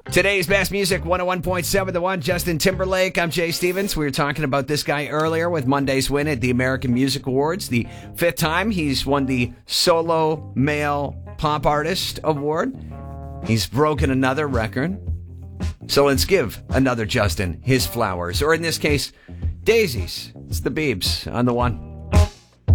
Today's best music, 101.7 The One, Justin Timberlake. I'm Jay Stevens. We were talking about this guy earlier with Monday's win at the American Music Awards. The fifth time he's won the Solo Male Pop Artist Award. He's broken another record. So let's give another Justin his flowers. Or in this case, daisies. It's the Biebs on The One.